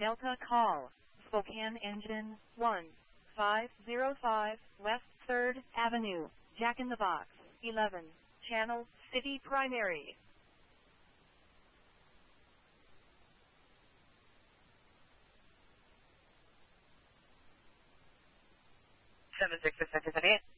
Delta call. Spokane Engine 1505 West 3rd Avenue, Jack in the Box 11, Channel City Primary. Seven 6 6 78.